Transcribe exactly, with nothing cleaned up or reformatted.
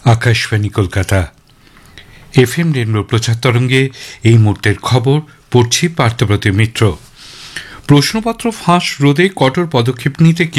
Akashvani Kolkata F M rainbow প্রচার তরঙ্গে এই মুহূর্তের খবর পড়ছি পার্থপ্রতিম মিত্র। প্রশ্নপত্র ফাঁস রোধে কঠোর পদক্ষেপ নিতে